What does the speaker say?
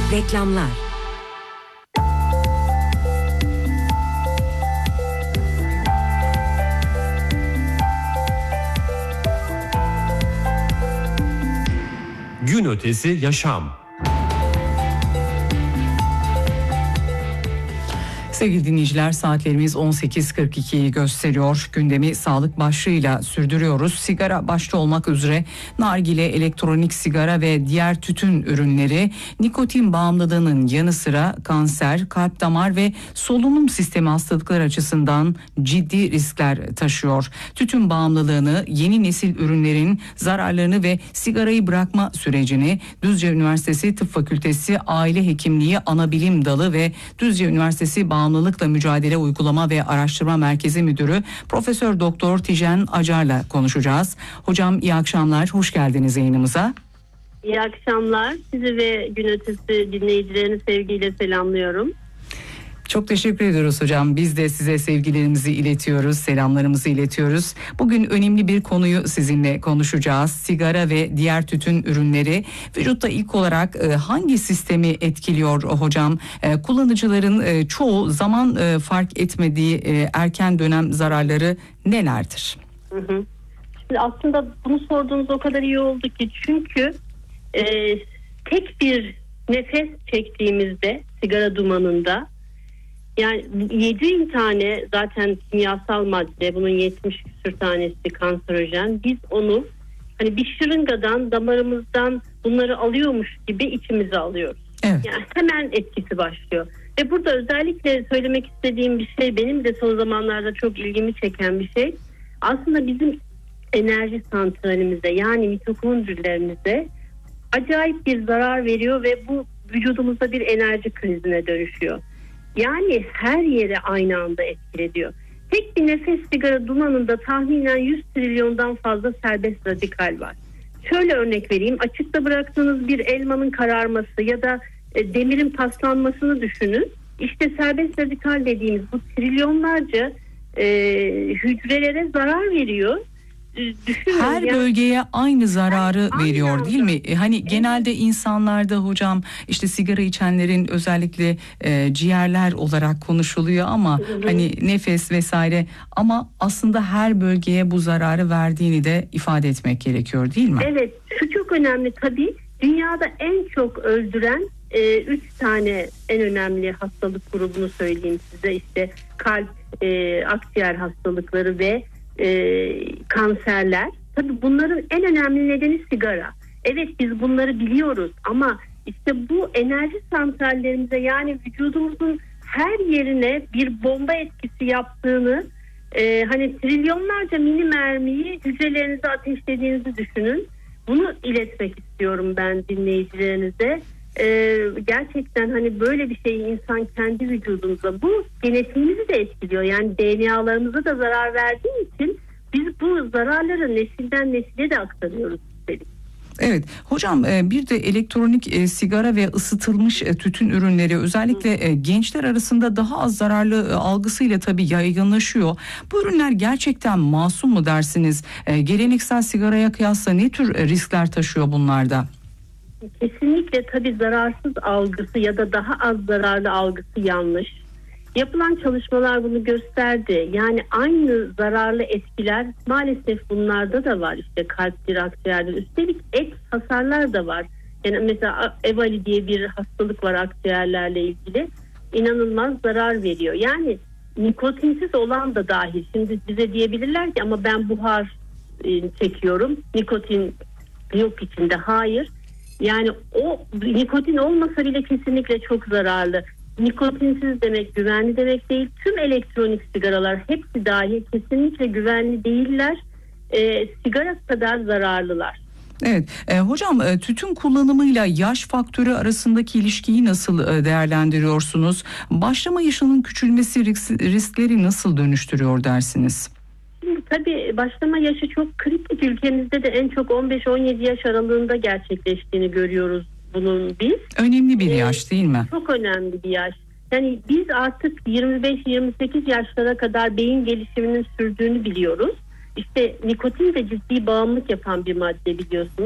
Reklamlar. Gün ötesi yaşam. Sevgili dinleyiciler, saatlerimiz 18.42'yi gösteriyor. Gündemi sağlık başlığıyla sürdürüyoruz. Sigara başta olmak üzere nargile, elektronik sigara ve diğer tütün ürünleri nikotin bağımlılığının yanı sıra kanser, kalp damar ve solunum sistemi hastalıkları açısından ciddi riskler taşıyor. Tütün bağımlılığını, yeni nesil ürünlerin zararlarını ve sigarayı bırakma sürecini Düzce Üniversitesi Tıp Fakültesi Aile Hekimliği Anabilim Dalı ve Düzce Üniversitesi Bağımlılıkla Mücadele Uygulama ve Araştırma Merkezi Müdürü Profesör Doktor Tijen Acar'la konuşacağız. Hocam iyi akşamlar, hoş geldiniz yayınımıza. İyi akşamlar. Sizi ve Gün Ötesi dinleyicilerini sevgiyle selamlıyorum. Çok teşekkür ediyoruz hocam. Biz de size sevgilerimizi iletiyoruz, selamlarımızı iletiyoruz. Bugün önemli bir konuyu sizinle konuşacağız. Sigara ve diğer tütün ürünleri vücutta ilk olarak hangi sistemi etkiliyor hocam? Kullanıcıların çoğu zaman fark etmediği erken dönem zararları nelerdir? Şimdi aslında bunu sorduğunuz o kadar iyi oldu ki, çünkü tek bir nefes çektiğimizde sigara dumanında, yani 7.000 tane zaten kimyasal madde, bunun 70 küsur tanesi kanserojen. Biz onu hani bir şırıngadan, damarımızdan bunları alıyormuş gibi içimize alıyoruz. Evet. Yani hemen etkisi başlıyor. Ve burada özellikle söylemek istediğim bir şey, benim de son zamanlarda çok ilgimi çeken bir şey. Aslında bizim enerji santralimize, yani mitokondrilerimize acayip bir zarar veriyor ve bu vücudumuzda bir enerji krizine dönüşüyor. Yani her yere aynı anda etki ediyor. Tek bir nefes sigara dumanında tahminen 100 trilyondan fazla serbest radikal var. Şöyle örnek vereyim. Açıkta bıraktığınız bir elmanın kararması ya da demirin paslanmasını düşünün. İşte serbest radikal dediğimiz bu trilyonlarca hücrelere zarar veriyor. Düşünün, her bölgeye aynı zararı veriyor değil mi? Hani evet. Genelde insanlarda hocam işte sigara içenlerin özellikle ciğerler olarak konuşuluyor ama hani nefes vesaire, ama aslında her bölgeye bu zararı verdiğini de ifade etmek gerekiyor değil mi? Evet, şu çok önemli tabii. Dünyada en çok öldüren 3 tane en önemli hastalık grubunu söyleyeyim size. İşte kalp, akciğer hastalıkları ve kanserler. Tabii bunların en önemli nedeni sigara. Evet, biz bunları biliyoruz ama işte bu enerji santrallerimize, yani vücudumuzun her yerine bir bomba etkisi yaptığını, hani trilyonlarca mini mermiyi hücrelerinize ateşlediğinizi düşünün. Bunu iletmek istiyorum ben dinleyicilerinize. Gerçekten hani böyle bir şeyi insan kendi vücudumuza, bu genetiğimizi de etkiliyor. Yani DNA'larımıza da zarar verdiği için biz bu zararları nesilden nesile de aktarıyoruz üstelik. Evet hocam, bir de elektronik sigara ve ısıtılmış tütün ürünleri özellikle gençler arasında daha az zararlı algısıyla tabii yaygınlaşıyor. Bu ürünler gerçekten masum mu dersiniz? Geleneksel sigaraya kıyasla ne tür riskler taşıyor bunlarda? Kesinlikle tabii zararsız algısı ya da daha az zararlı algısı yanlış. Yapılan çalışmalar bunu gösterdi. Yani aynı zararlı etkiler maalesef bunlarda da var. İşte kalptir, akciğerdir. Üstelik ek hasarlar da var. Yani mesela EVALI diye bir hastalık var akciğerlerle ilgili. İnanılmaz zarar veriyor. Yani nikotinsiz olan da dahil. Şimdi bize diyebilirler ki ama ben buhar çekiyorum, nikotin yok içinde. Hayır. Yani o nikotin olmasa bile kesinlikle çok zararlı. Nikotinsiz demek güvenli demek değil. Tüm elektronik sigaralar hepsi dahil kesinlikle güvenli değiller. Sigara kadar zararlılar. Evet hocam, tütün kullanımıyla yaş faktörü arasındaki ilişkiyi nasıl değerlendiriyorsunuz? Başlama yaşının küçülmesi riskleri nasıl dönüştürüyor dersiniz? Şimdi tabii başlama yaşı çok kritik. Ülkemizde de en çok 15-17 yaş aralığında gerçekleştiğini görüyoruz bunun biz. Önemli bir yaş değil mi? Çok önemli bir yaş. Yani biz artık 25-28 yaşlara kadar beyin gelişiminin sürdüğünü biliyoruz. İşte nikotin de ciddi bağımlılık yapan bir madde biliyorsunuz.